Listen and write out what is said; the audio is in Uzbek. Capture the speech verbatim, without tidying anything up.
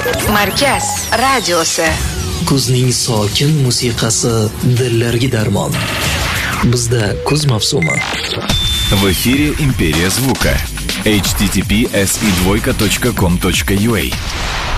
Markaz radiosi. Kuzning sokin musiqasi dillarga darmon. Bizda kuz mavsumi. В эфире Империя звука. эйч ти ти пи эс и двойка точка ком точка ю а.